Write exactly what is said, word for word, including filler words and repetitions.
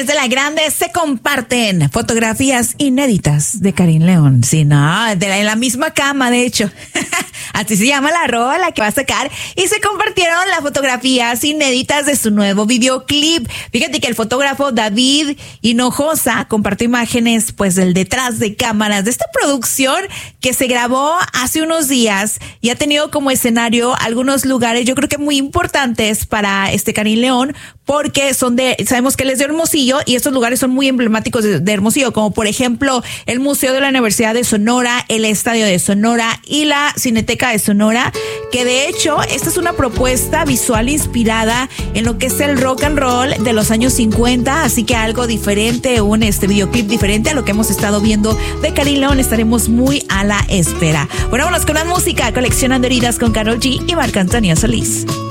través de la grande se comparten fotografías inéditas de Karim León. Sí, no, de la, en la misma cama, de hecho. Así se llama la rola que va a sacar. Y se compartieron las fotografías inéditas de su nuevo videoclip. Fíjate que el fotógrafo David Hinojosa compartió imágenes pues del detrás de cámaras de esta producción que se grabó hace unos días y ha tenido como escenario algunos lugares, yo creo que muy importantes para este Karim León, porque son de, sabemos que él es de Hermosillo y estos lugares son muy emblemáticos de, de Hermosillo, como por ejemplo el Museo de la Universidad de Sonora, el Estadio de Sonora y la Cineteca de Sonora, que de hecho esta es una propuesta visual inspirada en lo que es el rock and roll de los años cincuenta, así que algo diferente, un este videoclip diferente a lo que hemos estado viendo de Karim León. Estaremos muy a la espera. Bueno, vámonos con la música, Coleccionando Heridas con Karol G y Marc Antonio Solís.